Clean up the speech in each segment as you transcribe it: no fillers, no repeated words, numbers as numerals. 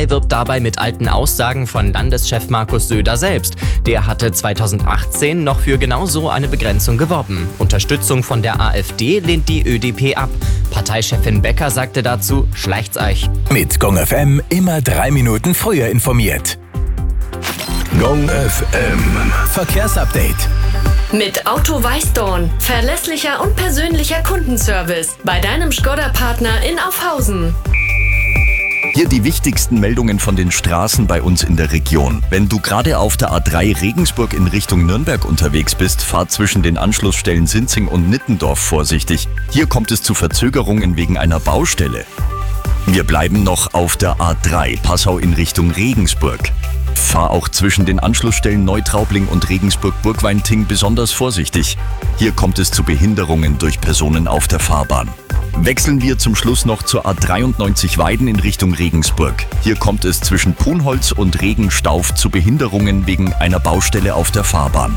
A3 wirbt dabei mit alten Aussagen von Landeschef Markus Söder selbst. Der hatte 2018 noch für genau so eine Begrenzung geworben. Unterstützung von der AfD lehnt die ÖDP ab. Parteichefin Becker sagte dazu, schleicht's euch. Mit Gong FM immer 3 Minuten früher informiert. Gong FM Verkehrsupdate. Mit Auto Weißdorn. Verlässlicher und persönlicher Kundenservice bei deinem Škoda-Partner in Aufhausen. Hier die wichtigsten Meldungen von den Straßen bei uns in der Region. Wenn du gerade auf der A3 Regensburg in Richtung Nürnberg unterwegs bist, fahr zwischen den Anschlussstellen Sinzing und Nittendorf vorsichtig. Hier kommt es zu Verzögerungen wegen einer Baustelle. Wir bleiben noch auf der A3 Passau in Richtung Regensburg. Fahr auch zwischen den Anschlussstellen Neutraubling und Regensburg-Burgweinting besonders vorsichtig. Hier kommt es zu Behinderungen durch Personen auf der Fahrbahn. Wechseln wir zum Schluss noch zur A93 Weiden in Richtung Regensburg. Hier kommt es zwischen Punholz und Regenstauf zu Behinderungen wegen einer Baustelle auf der Fahrbahn.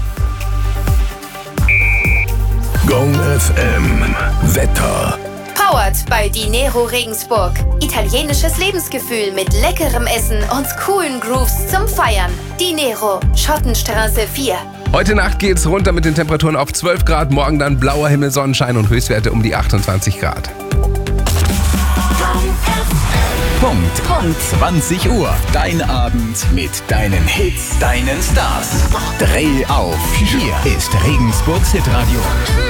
Gong FM Wetter. Powered bei Dinero Regensburg. Italienisches Lebensgefühl mit leckerem Essen und coolen Grooves zum Feiern. Dinero, Schottenstraße 4. Heute Nacht geht's runter mit den Temperaturen auf 12 Grad, morgen dann blauer Himmel, Sonnenschein und Höchstwerte um die 28 Grad. Punkt 20 Uhr. Dein Abend mit deinen Hits, deinen Stars. Dreh auf. Hier ist Regensburgs Hitradio.